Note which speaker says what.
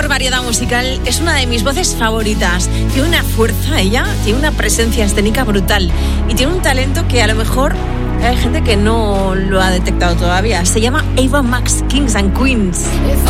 Speaker 1: mejor variedad musical, es una de mis voces favoritas. Tiene una fuerza ella, tiene una presencia escénica brutal y tiene un talento que a lo mejor hay gente que no lo ha detectado todavía. Se llama Ava Max, Kings and Queens.
Speaker 2: If